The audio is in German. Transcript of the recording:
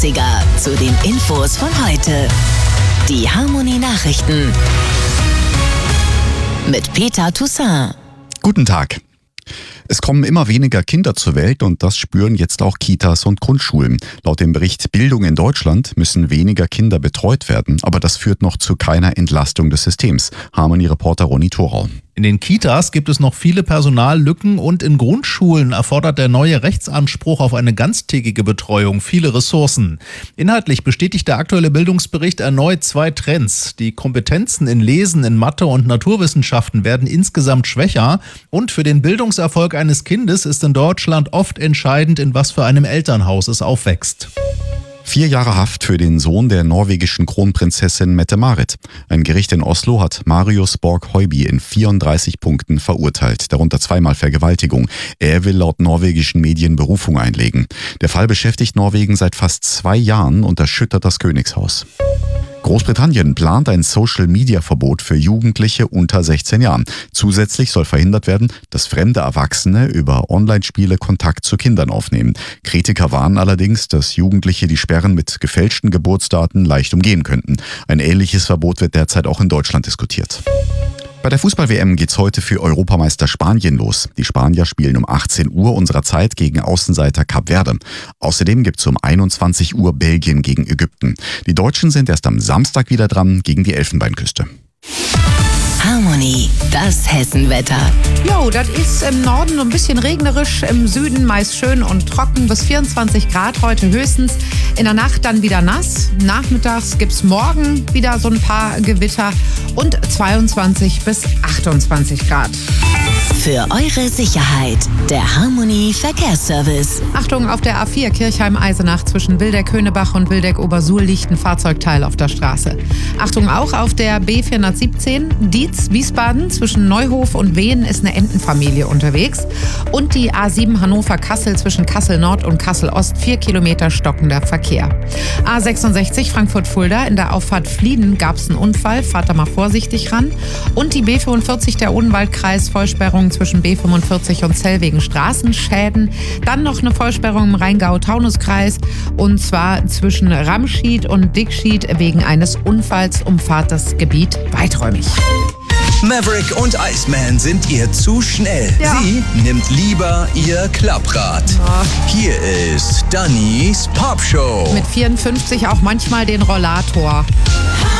80er zu den Infos von heute. Die Harmony Nachrichten mit Peter Toussaint. Guten Tag. Es kommen immer weniger Kinder zur Welt und das spüren jetzt auch Kitas und Grundschulen. Laut dem Bericht Bildung in Deutschland müssen weniger Kinder betreut werden, aber das führt noch zu keiner Entlastung des Systems. Harmony-Reporter Ronny Thorau. In den Kitas gibt es noch viele Personallücken und in Grundschulen erfordert der neue Rechtsanspruch auf eine ganztägige Betreuung viele Ressourcen. Inhaltlich bestätigt der aktuelle Bildungsbericht erneut 2 Trends. Die Kompetenzen in Lesen, in Mathe und Naturwissenschaften werden insgesamt schwächer und für den Bildungserfolg eines Kindes ist in Deutschland oft entscheidend, in was für einem Elternhaus es aufwächst. 4 Jahre Haft für den Sohn der norwegischen Kronprinzessin Mette-Marit. Ein Gericht in Oslo hat Marius Borg-Høiby in 34 Punkten verurteilt, darunter 2-mal Vergewaltigung. Er will laut norwegischen Medien Berufung einlegen. Der Fall beschäftigt Norwegen seit fast 2 Jahren und erschüttert das Königshaus. Großbritannien plant ein Social-Media-Verbot für Jugendliche unter 16 Jahren. Zusätzlich soll verhindert werden, dass fremde Erwachsene über Online-Spiele Kontakt zu Kindern aufnehmen. Kritiker warnen allerdings, dass Jugendliche die Sperren mit gefälschten Geburtsdaten leicht umgehen könnten. Ein ähnliches Verbot wird derzeit auch in Deutschland diskutiert. Bei der Fußball-WM geht's heute für Europameister Spanien los. Die Spanier spielen um 18 Uhr unserer Zeit gegen Außenseiter Kap Verde. Außerdem gibt's um 21 Uhr Belgien gegen Ägypten. Die Deutschen sind erst am Samstag wieder dran gegen die Elfenbeinküste. Harmony, das Hessenwetter. Jo, das ist im Norden ein bisschen regnerisch, im Süden meist schön und trocken, bis 24 Grad heute höchstens. In der Nacht dann wieder nass. Nachmittags gibt's morgen wieder so ein paar Gewitter und 22 bis 28 Grad. Für eure Sicherheit, der Harmony Verkehrsservice. Achtung, auf der A4 Kirchheim-Eisenach zwischen Wildeck-Höhnebach und Wildeck-Obersuhl liegt ein Fahrzeugteil auf der Straße. Achtung auch auf der B417 Dietz-Wiesbaden zwischen Neuhof und Wehen ist eine Entenfamilie unterwegs. Und die A7 Hannover-Kassel zwischen Kassel-Nord und Kassel-Ost 4 Kilometer stockender Verkehr. A66 Frankfurt-Fulda in der Auffahrt Flieden gab es einen Unfall, fahrt da mal vorsichtig ran. Und die B45 der Odenwaldkreis Vollsperrung zwischen B45 und Zell wegen Straßenschäden. Dann noch eine Vollsperrung im Rheingau-Taunus-Kreis und zwar zwischen Ramschied und Dickschied wegen eines Unfalls umfahrt das Gebiet weiträumig. Maverick und Iceman sind ihr zu schnell. Ja. Sie nimmt lieber ihr Klapprad. Hier ist Dannys Popshow. Mit 54 auch manchmal den Rollator.